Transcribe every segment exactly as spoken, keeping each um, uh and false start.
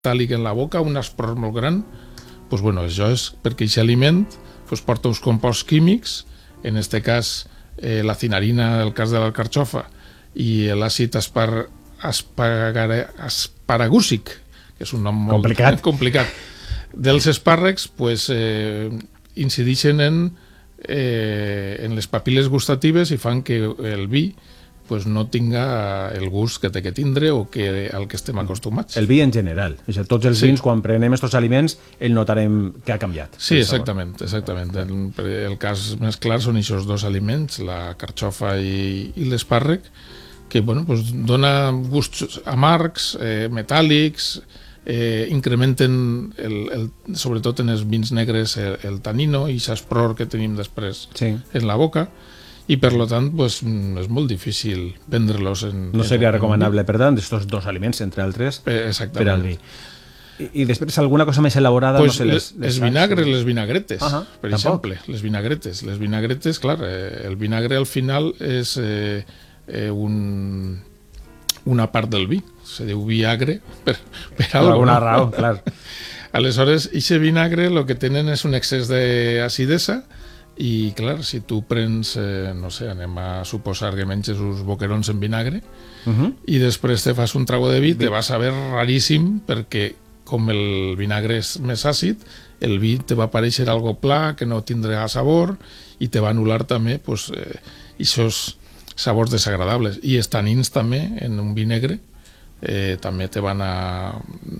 metàl·lic en la boca, un espror molt gran, doncs, bueno, això és perquè aquest aliment doncs, porta uns composts químics, en aquest cas eh, la cinarina, el cas de la carxofa, i l'àcid aspar, aspar, asparagúsic, que és un nom molt complicat, complicat dels espàrrecs, pues, eh, incideixen en, eh, en les papil·les gustatives i fan que el vi pues, no tinga el gust que té que tindre o que, al que estem acostumats. El vi en general. És a dir, tots els sí. vins, quan prenem aquests aliments, el notarem que ha canviat. Sí, exactament. exactament. El, el cas més clar són aquests dos aliments, la carxofa i, i l'espàrrec, que bueno, pues, dona gusts amargs, eh, metàl·lics, eh, incrementen, el, el, sobretot en els vins negres, el, el tanino i l'espror que tenim després sí. en la boca, i per tant pues, és molt difícil vendre-los en... No seria en, recomanable, per tant, d'estos dos aliments, entre altres, eh, per al vi. I, I després alguna cosa més elaborada... Pues no sé, les, les, les vinagres, les vinagretes, uh -huh, per tampoc. exemple. Les vinagretes. Les vinagretes, clar, eh, el vinagre al final és eh, eh, un, una part del vi. Se diu vinagre per, per, per alguna no? raó, clar. Aleshores, aquest vinagre el que tenen és un excés d'acidesa i, clar, si tu prens, eh, no sé, anem a suposar que menges uns boquerons en vinagre uh -huh. i després te fas un trago de vi, te va saber raríssim perquè, com el vinagre és més àcid, el vi te va aparèixer algo pla, que no tindrà sabor i te va anul·lar també pues, eh, aquests sabors desagradables. I els tanins també, en un vi negre, eh, també te van a...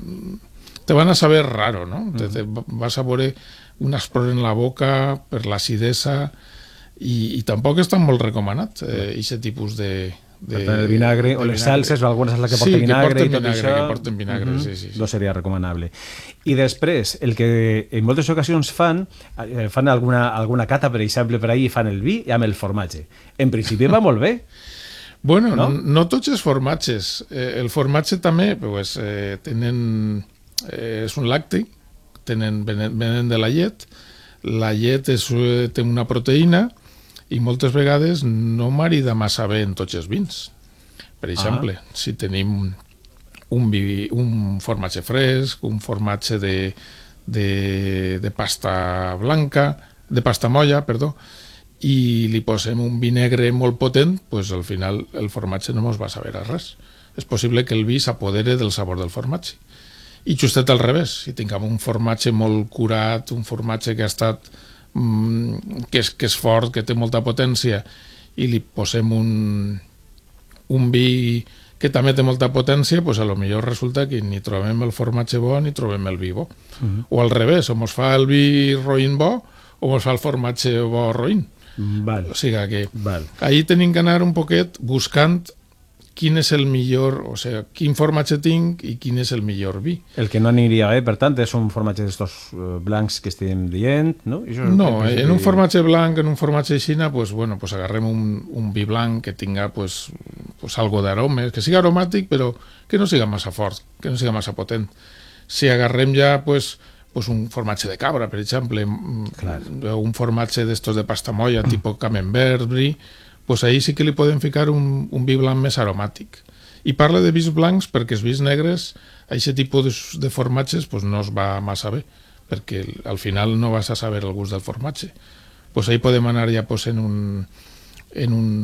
te van a saber raro, no? Uh -huh. te, te vas a veure un espror en la boca per l'acidesa i, i tampoc està molt recomanat aquest eh, tipus de, de... Per tant, el vinagre de o les vinagre. Salses o alguna salsa que porta sí, vinagre que i tot vinagre, això... que porten vinagre, uh -huh. sí, sí, sí. No seria recomanable. I després, el que en moltes ocasions fan, eh, fan alguna, alguna cata, per exemple, per ahir, fan el vi amb el formatge. En principi va molt bé. Bueno, no, no tots els formatges. Eh, el formatge també pues, eh, tenen... Eh, és un làctic, tenen, venen, venen de la llet, la llet és, té una proteïna i moltes vegades no marida massa bé en tots els vins. Per exemple, ah. si tenim un, vi, un formatge fresc, un formatge de, de, de pasta blanca, de pasta molla, perdó, i li posem un vi negre molt potent, pues al final el formatge no ens va saber a res. És possible que el vi s'apodere del sabor del formatge. I justet al revés, si tinguem un formatge molt curat, un formatge que ha estat mmm, que, és, que és fort, que té molta potència, i li posem un, un vi que també té molta potència, pues a lo millor resulta que ni trobem el formatge bo ni trobem el vi bo. Uh -huh. O al revés, o mos fa el vi roïn bo o mos fa el formatge bo roïn. Val. O sigui que Val. ahí tenim que anar un poquet buscant quin és el millor, o sigui, quin formatge tinc i quin és el millor vi. El que no aniria bé, per tant, és un formatge d'estos blancs que estem dient, no? Això no, en que... un formatge blanc, en un formatge de Xina, pues, bueno, pues agarrem un, un vi blanc que tinga pues, pues algo d'aromes, que siga aromàtic, però que no siga massa fort, que no siga massa potent. Si agarrem ja pues, pues un formatge de cabra, per exemple, clar. Un formatge d'estos de pasta molla, tipus camembert, brie, pues ahí sí que li podem ficar un, un vi blanc més aromàtic. I parla de vins blancs perquè els vins negres, aquest tipus de, de formatges pues no es va massa bé, perquè al final no vas a saber el gust del formatge. Pues ahí podem anar ja pues, en un en un,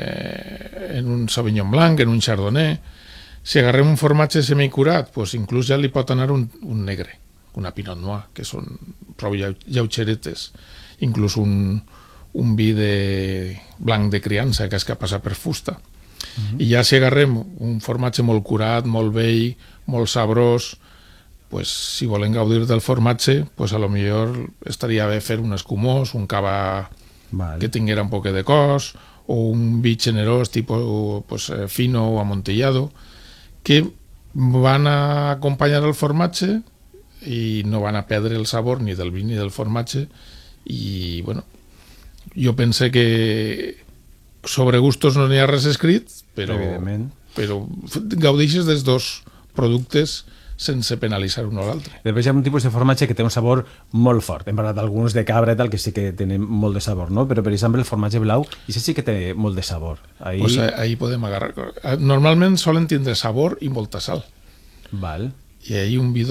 eh, en un Sauvignon Blanc, en un Chardonnay. Si agarrem un formatge semicurat, pues inclús ja li pot anar un, un negre, una Pinot Noir, que són prou lleugeretes, inclús un un vi de blanc de criança que és que passa per fusta. Uh-huh. I ja si agarrem un formatge molt curat, molt vell, molt sabrós, pues, si volen gaudir del formatge, pues, a lo millor estaria bé fer un escumós, un cava vale. Que tinguera un poc de cos, o un vi generós, tipus pues, fino o amontillado, que van a acompanyar el formatge i no van a perdre el sabor ni del vi ni del formatge. I, bueno, jo pense que sobre gustos no n'hi ha res escrit, però, però gaudeixes dels dos productes sense penalitzar un o l'altre. Després hi ha un tipus de formatge que té un sabor molt fort. Hem parlat d'alguns de cabra i tal, que sí que tenen molt de sabor, no? Però, per exemple, el formatge blau, i sí que té molt de sabor. Ahí... Pues ahí podem agarrar. Normalment solen tindre sabor i molta sal. Val. i ahir un vi